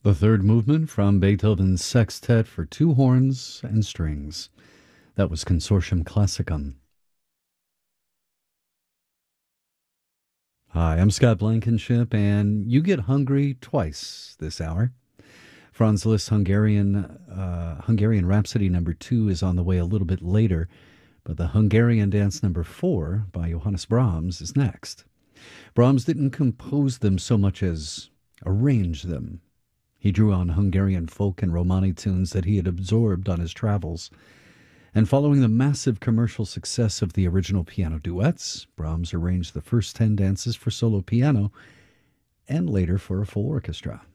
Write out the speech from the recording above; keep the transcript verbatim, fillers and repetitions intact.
The third movement from Beethoven's Sextet for two horns and strings. That was Consortium Classicum. Hi, I'm Scott Blankenship, and you get hungry twice this hour. Franz Liszt's Hungarian, uh, Hungarian Rhapsody number two is on the way a little bit later, but the Hungarian Dance number four by Johannes Brahms is next. Brahms didn't compose them so much as arrange them. He drew on Hungarian folk and Romani tunes that he had absorbed on his travels. And following the massive commercial success of the original piano duets, Brahms arranged the first ten dances for solo piano and later for a full orchestra.